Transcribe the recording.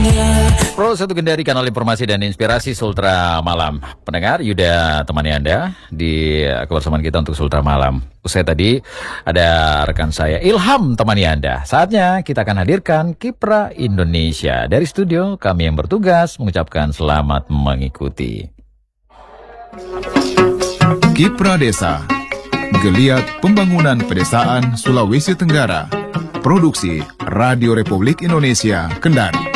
Pro satu Kendari, kanal informasi dan inspirasi Sultra Malam. Pendengar, Yuda temani Anda di kebersamaan kita untuk Sultra Malam. Usai tadi ada rekan saya Ilham temani Anda. Saatnya kita akan hadirkan Kiprah Indonesia. Dari studio kami yang bertugas mengucapkan selamat mengikuti. Kiprah Desa, geliat pembangunan pedesaan Sulawesi Tenggara. Produksi Radio Republik Indonesia, Kendari.